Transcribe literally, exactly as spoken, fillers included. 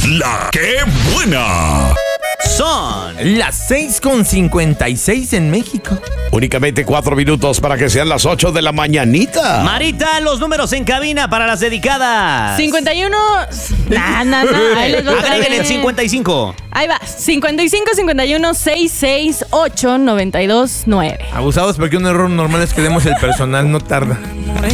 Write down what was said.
La que buena. Son las seis con cincuenta y seis en México. Únicamente cuatro minutos para que sean las ocho de la mañanita. Marita, los números en cabina para las dedicadas. cincuenta y uno. Nah, nah, nah. Ahí les va otra Agreguen el vez. cincuenta y cinco. Ahí va. cincuenta y cinco, cincuenta y uno, sesenta y seis, ocho, noventa y dos, nueve. Abusados porque un error normal es que demos el personal, no tarda.